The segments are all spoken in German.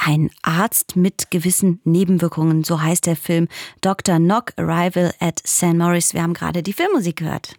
Ein Arzt mit gewissen Nebenwirkungen, so heißt der Film Dr. Nock, Arrival at St. Maurice. Wir haben gerade die Filmmusik gehört.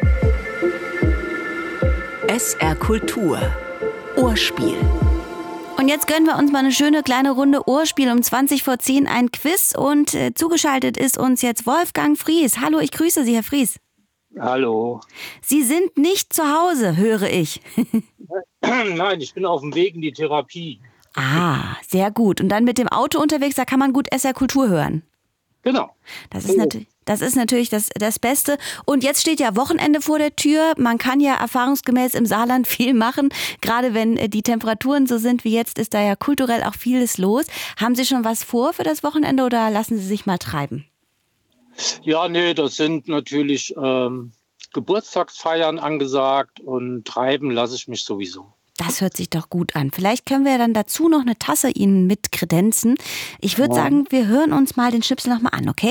SR Kultur. Ohrspiel. Und jetzt gönnen wir uns mal eine schöne kleine Runde Ohrspiel um 20:10 ein Quiz. Und zugeschaltet ist uns jetzt Wolfgang Fries. Hallo, ich grüße Sie, Herr Fries. Hallo. Sie sind nicht zu Hause, höre ich. Nein, ich bin auf dem Weg in die Therapie. Ah, sehr gut. Und dann mit dem Auto unterwegs, da kann man gut SR Kultur hören. Genau. Das ist natürlich das Beste. Und jetzt steht ja Wochenende vor der Tür. Man kann ja erfahrungsgemäß im Saarland viel machen. Gerade wenn die Temperaturen so sind wie jetzt, ist da ja kulturell auch vieles los. Haben Sie schon was vor für das Wochenende oder lassen Sie sich mal treiben? Ja, nee, das sind natürlich Geburtstagsfeiern angesagt und treiben lasse ich mich sowieso. Das hört sich doch gut an. Vielleicht können wir dann dazu noch eine Tasse Ihnen mit kredenzen. Ich würde sagen, wir hören uns mal den Schnipsel nochmal an, okay?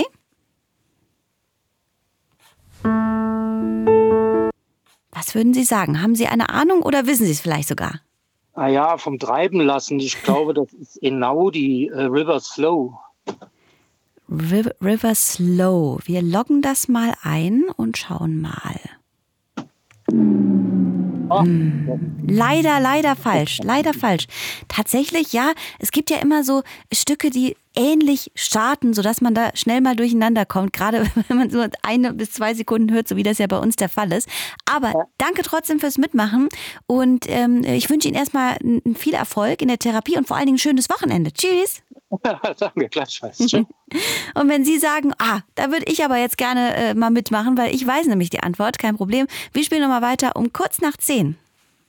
Was würden Sie sagen? Haben Sie eine Ahnung oder wissen Sie es vielleicht sogar? Ah ja, vom Treiben lassen. Ich glaube, das ist Einaudi, River Slow. River Slow. Wir loggen das mal ein und schauen mal. Leider falsch. Tatsächlich, ja, es gibt ja immer so Stücke, die ähnlich starten, sodass man da schnell mal durcheinander kommt, gerade wenn man so 1 bis 2 Sekunden hört, so wie das ja bei uns der Fall ist. Aber danke trotzdem fürs Mitmachen und ich wünsche Ihnen erstmal viel Erfolg in der Therapie und vor allen Dingen ein schönes Wochenende. Tschüss! Danke, gleichfalls. Tschüss. Und wenn Sie sagen, da würde ich aber jetzt gerne mal mitmachen, weil ich weiß nämlich die Antwort, kein Problem. Wir spielen nochmal weiter um kurz nach 10.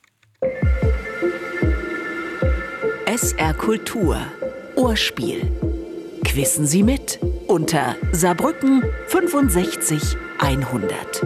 SR Kultur. Ohrspiel. Quissen Sie mit unter Saarbrücken 65 100.